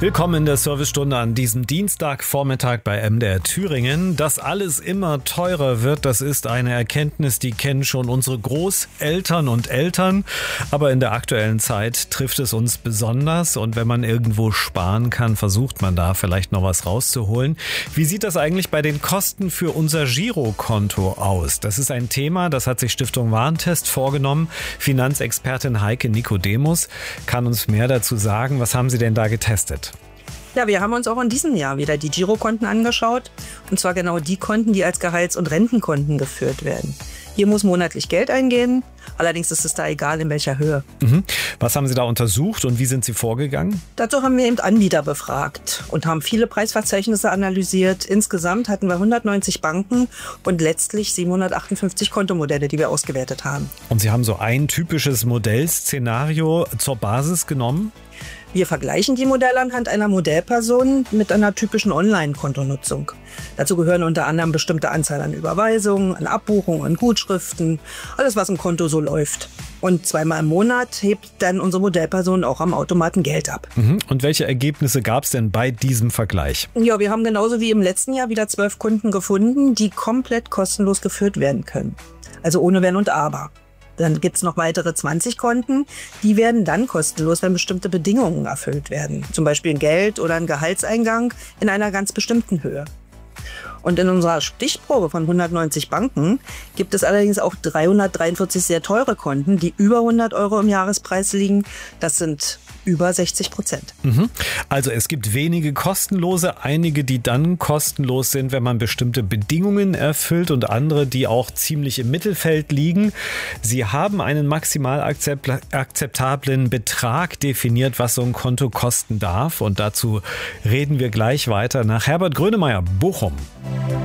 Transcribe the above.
Willkommen in der Servicestunde an diesem Dienstagvormittag bei MDR Thüringen. Dass alles immer teurer wird, das ist eine Erkenntnis, die kennen schon unsere Großeltern und Eltern. Aber in der aktuellen Zeit trifft es uns besonders. Und wenn man irgendwo sparen kann, versucht man da vielleicht noch was rauszuholen. Wie sieht das eigentlich bei den Kosten für unser Girokonto aus? Das ist ein Thema, das hat sich Stiftung Warentest vorgenommen. Finanzexpertin Heike Nikodemus kann uns mehr dazu sagen. Was haben Sie denn da getestet? Ja, wir haben uns auch in diesem Jahr wieder die Girokonten angeschaut. Und zwar genau die Konten, die als Gehalts- und Rentenkonten geführt werden. Hier muss monatlich Geld eingehen. Allerdings ist es da egal, in welcher Höhe. Was haben Sie da untersucht und wie sind Sie vorgegangen? Dazu haben wir eben Anbieter befragt und haben viele Preisverzeichnisse analysiert. Insgesamt hatten wir 190 Banken und letztlich 758 Kontomodelle, die wir ausgewertet haben. Und Sie haben so ein typisches Modellszenario zur Basis genommen? Wir vergleichen die Modelle anhand einer Modellperson mit einer typischen Online-Kontonutzung. Dazu gehören unter anderem bestimmte Anzahl an Überweisungen, an Abbuchungen, an Gutschriften, alles was im Konto so läuft. Und zweimal im Monat hebt dann unsere Modellperson auch am Automaten Geld ab. Und welche Ergebnisse gab es denn bei diesem Vergleich? Ja, wir haben genauso wie im letzten Jahr wieder 12 Kunden gefunden, die komplett kostenlos geführt werden können. Also ohne Wenn und Aber. Dann gibt's noch weitere 20 Konten, die werden dann kostenlos, wenn bestimmte Bedingungen erfüllt werden. Zum Beispiel ein Geld- oder ein Gehaltseingang in einer ganz bestimmten Höhe. Und in unserer Stichprobe von 190 Banken gibt es allerdings auch 343 sehr teure Konten, die über 100 Euro im Jahrespreis liegen. Das sind über 60%. Also es gibt wenige kostenlose, einige, die dann kostenlos sind, wenn man bestimmte Bedingungen erfüllt und andere, die auch ziemlich im Mittelfeld liegen. Sie haben einen maximal akzeptablen Betrag definiert, was so ein Konto kosten darf. Und dazu reden wir gleich weiter nach Herbert Grönemeyer, Bochum.